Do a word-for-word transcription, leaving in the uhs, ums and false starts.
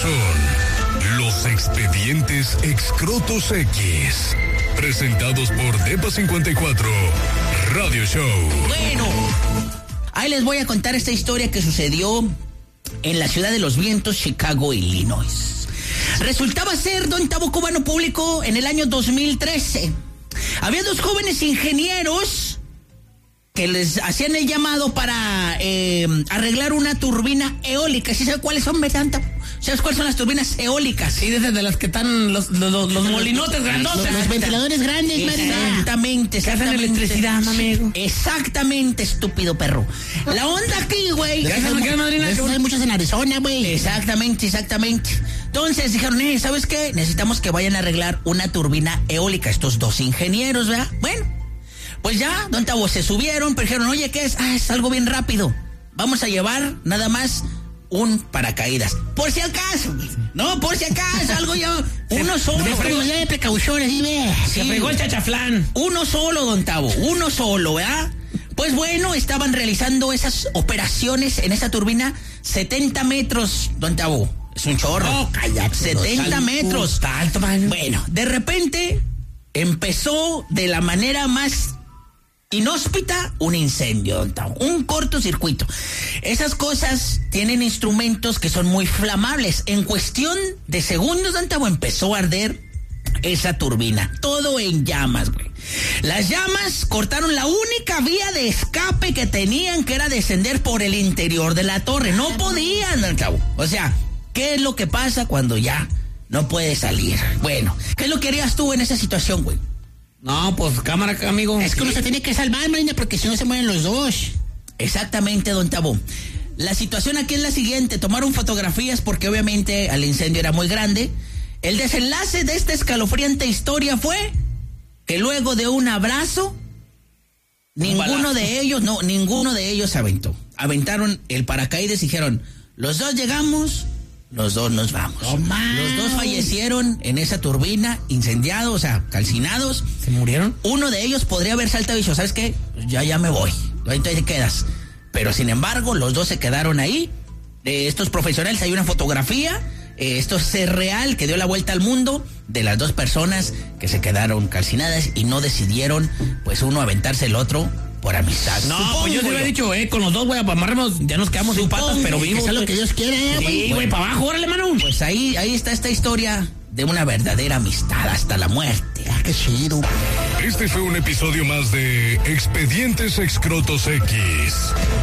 son los expedientes Excrotos X, presentados por Depa cincuenta y cuatro Radio Show. Bueno, ahí les voy a contar esta historia que sucedió en la ciudad de los vientos, Chicago, Illinois. Resultaba ser, don Tavo Cubano Público, en el año dos mil trece. Había dos jóvenes ingenieros que les hacían el llamado para eh, arreglar una turbina eólica. ¿Sí sabe cuáles son, verdad? ¿Sabes cuáles son las turbinas eólicas? Sí, desde de las que están los, los, los, los molinotes grandotes. Los, los ventiladores grandes, Exactamente, exactamente. Que hacen electricidad, amigo. Exactamente, estúpido perro. La onda aquí, güey. Hay muchas en Arizona, güey. Exactamente, exactamente. Entonces dijeron, eh, ¿sabes qué? Necesitamos que vayan a arreglar una turbina eólica. Estos dos ingenieros, ¿verdad? Bueno, pues ya, don Tavo, se subieron, pero dijeron, oye, ¿qué es? Ah, es algo bien rápido. Vamos a llevar nada más un paracaídas. Por si acaso, no, por si acaso, algo yo, uno solo. De frecuencia de precauciones, ¿sí ve? Sí, se fregó el chachaflán. Uno solo, don Tavo, uno solo, ¿verdad? Pues bueno, estaban realizando esas operaciones en esa turbina, setenta metros, don Tavo. Es un chorro. No, cállate. setenta metros. Alto, man. Bueno, de repente empezó de la manera más inhóspita un incendio, don Tavo, un cortocircuito. Esas cosas tienen instrumentos que son muy flamables. En cuestión de segundos, don Tavo, empezó a arder esa turbina. Todo en llamas, güey. Las llamas cortaron la única vía de escape que tenían, que era descender por el interior de la torre. No podían, don Tavo. O sea, ¿qué es lo que pasa cuando ya no puedes salir? Bueno, ¿qué es lo que harías tú en esa situación, güey? No, pues cámara, amigo. Es que uno se tiene que salvar, Marina, porque si no se mueren los dos. Exactamente, don Tavo. La situación aquí es la siguiente. Tomaron fotografías porque obviamente el incendio era muy grande. El desenlace de esta escalofriante historia fue que luego de un abrazo, un ninguno balazo. de ellos, no, ninguno de ellos se aventó. Aventaron el paracaídas y dijeron, los dos llegamos, los dos nos vamos. Oh, los dos fallecieron en esa turbina, incendiados, o sea, calcinados. ¿Se murieron? Uno de ellos podría haber saltado y dicho, ¿sabes qué? Ya, ya me voy. Ahí te quedas. Pero sin embargo, los dos se quedaron ahí. De estos profesionales hay una fotografía. Eh, esto es real, que dio la vuelta al mundo, de las dos personas que se quedaron calcinadas y no decidieron, pues, uno aventarse el otro por amistad. No, Supongo, pues yo te había dicho, eh, con los dos, güey, amarremos, ya nos quedamos sin patas, pero vivos. Es lo que Dios quiere, güey. Sí, güey, para abajo, órale, mano. Pues ahí, ahí está esta historia de una verdadera amistad hasta la muerte. Ah, qué chido. Este fue un episodio más de Expedientes Excrotos X.